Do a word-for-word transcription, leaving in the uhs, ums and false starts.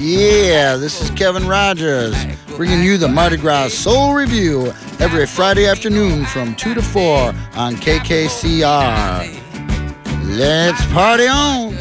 Yeah, this is Kevin Rogers, bringing you the Mardi Gras Soul Review every Friday afternoon from two to four on K K C R. Let's party on!